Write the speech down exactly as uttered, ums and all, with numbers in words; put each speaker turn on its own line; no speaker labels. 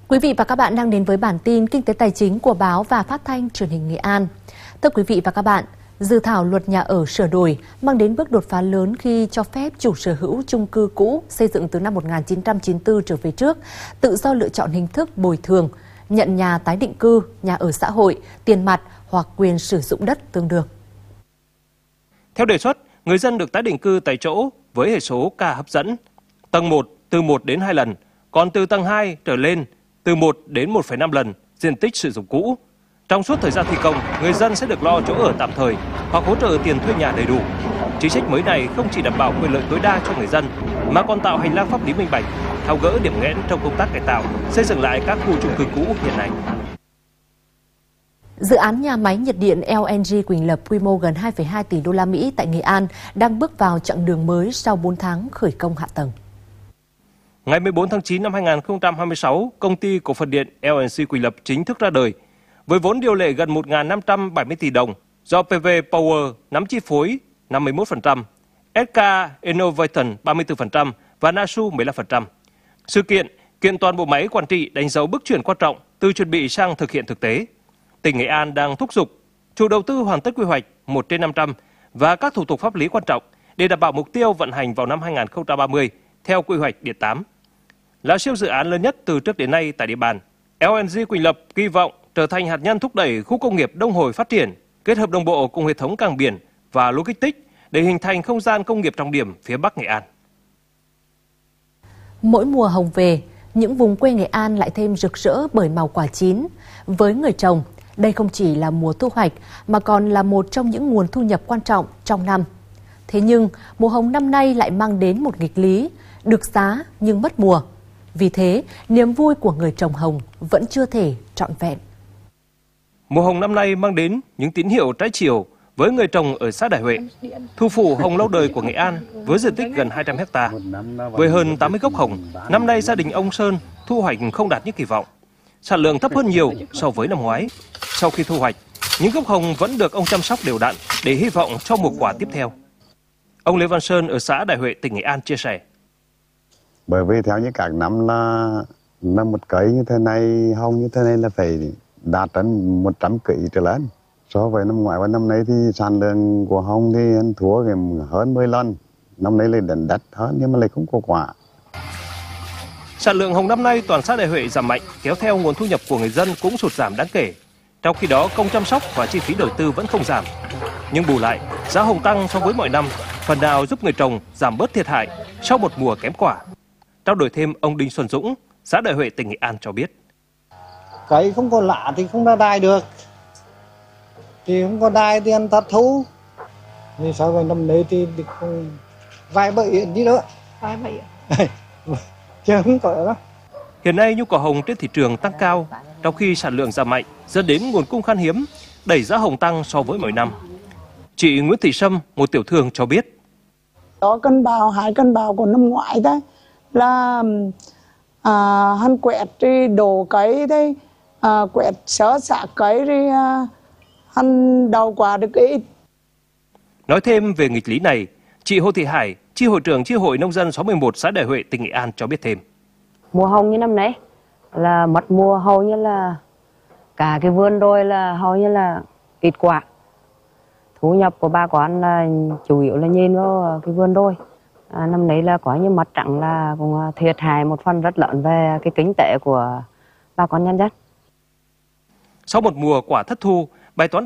Quý vị và các bạn đang đến với bản tin Kinh tế Tài chính của báo và Phát thanh Truyền hình Nghệ An. Thưa quý vị và các bạn, dự thảo luật nhà ở sửa đổi mang đến bước đột phá lớn khi cho phép chủ sở hữu chung cư cũ xây dựng từ năm một nghìn chín trăm chín mươi tư trở về trước tự do lựa chọn hình thức bồi thường, nhận nhà tái định cư, nhà ở xã hội, tiền mặt hoặc quyền sử dụng đất tương đương.
Theo đề xuất, người dân được tái định cư tại chỗ với hệ số K hấp dẫn. Tầng một từ một đến hai lần, còn từ tầng hai trở lên từ một đến một phẩy năm lần diện tích sử dụng cũ. Trong suốt thời gian thi công, người dân sẽ được lo chỗ ở tạm thời hoặc hỗ trợ tiền thuê nhà đầy đủ. Chính sách mới này không chỉ đảm bảo quyền lợi tối đa cho người dân mà còn tạo hành lang pháp lý minh bạch, tháo gỡ điểm nghẽn trong công tác cải tạo, xây dựng lại các khu chung cư cũ hiện nay.
Dự án nhà máy nhiệt điện L N G Quỳnh Lập quy mô gần hai phẩy hai tỷ đô la Mỹ tại Nghệ An đang bước vào chặng đường mới sau bốn tháng khởi công hạ tầng.
Ngày mười bốn tháng chín năm hai nghìn không trăm hai mươi sáu, công ty cổ phần điện L N G Quỳnh Lập chính thức ra đời. Với vốn điều lệ gần một nghìn năm trăm bảy mươi tỷ đồng, do pê vê Power nắm chi phối năm mươi mốt phần trăm, ét ca Innovation ba mươi tư phần trăm và Nasu mười lăm phần trăm. Sự kiện kiện toàn bộ máy quản trị đánh dấu bước chuyển quan trọng từ chuẩn bị sang thực hiện thực tế. Tỉnh Nghệ An đang thúc giục chủ đầu tư hoàn tất quy hoạch một trên năm trăm và các thủ tục pháp lý quan trọng để đảm bảo mục tiêu vận hành vào năm hai nghìn không trăm ba mươi theo quy hoạch điện tám. Là siêu dự án lớn nhất từ trước đến nay tại địa bàn, L N G Quỳnh Lập kỳ vọng trở thành hạt nhân thúc đẩy khu công nghiệp Đông Hồi phát triển, kết hợp đồng bộ cùng hệ thống cảng biển và logistics để hình thành không gian công nghiệp trọng điểm phía Bắc Nghệ An.
Mỗi mùa hồng về, những vùng quê Nghệ An lại thêm rực rỡ bởi màu quả chín. Với người trồng, đây không chỉ là mùa thu hoạch mà còn là một trong những nguồn thu nhập quan trọng trong năm. Thế nhưng, mùa hồng năm nay lại mang đến một nghịch lý, được giá nhưng mất mùa. Vì thế, niềm vui của người trồng hồng vẫn chưa thể trọn vẹn.
Mùa hồng năm nay mang đến những tín hiệu trái chiều với người trồng ở xã Đại Huệ. Thủ phủ hồng lâu đời của Nghệ An với diện tích gần hai trăm héc ta. Với hơn tám mươi gốc hồng, năm nay gia đình ông Sơn thu hoạch không đạt như kỳ vọng. Sản lượng thấp hơn nhiều so với năm ngoái. Sau khi thu hoạch, những gốc hồng vẫn được ông chăm sóc đều đặn để hy vọng cho mùa quả tiếp theo. Ông Lê Văn Sơn ở xã Đại Huệ, tỉnh Nghệ An chia sẻ.
Bởi vì theo như các năm là, là một cấy như thế này, hồng như thế này là phải đạt đến một trăm ký trở lên. So với năm ngoái và năm nay thì sản lượng của hồng thì anh thua hơn mười lần. Năm nay lại đần đắt hơn nhưng mà lại không có quả.
Sản lượng hồng năm nay toàn xã Đại Huệ giảm mạnh, kéo theo nguồn thu nhập của người dân cũng sụt giảm đáng kể. Trong khi đó, công chăm sóc và chi phí đầu tư vẫn không giảm. Nhưng bù lại, giá hồng tăng so với mọi năm, phần nào giúp người trồng giảm bớt thiệt hại sau một mùa kém quả. Trao đổi thêm, ông Đinh Xuân Dũng, xã Đại Huệ, tỉnh Nghệ An cho biết.
Cái không có lạ thì không ra đai được. Thì không có đai thì ăn thất thu. Thì sau vài năm nay thì không vài bậy đi nữa. Vài bậy chứ không có đó.
Hiện nay nhu cầu hồng trên thị trường tăng cao, trong khi sản lượng giảm mạnh dẫn đến nguồn cung khan hiếm, đẩy giá hồng tăng so với mọi năm. Chị Nguyễn Thị Sâm, một tiểu thương cho biết.
Đó cân bào, hai cân bào của năm ngoái đấy là à, hắn quẹt đi đổ cấy đấy, à, quẹt sớ xạ cấy đi à, hắn đầu quả được ít.
Nói thêm về nghịch lý này, chị Hồ Thị Hải, chi hội trưởng chi hội nông dân sáu mươi mốt xã Đại Huệ, tỉnh Nghệ An cho biết thêm.
Mùa hồng như năm nay là mất mùa, hầu như là cả cái vườn đôi là hầu như là ít quả. Thu nhập của bà con là chủ yếu là nhìn vào cái vườn đôi. À, năm nay là có như mất trắng là cũng thiệt hại một phần rất lớn về cái kinh tế của bà con nhân dân.
Sau một mùa quả thất thu, bài toán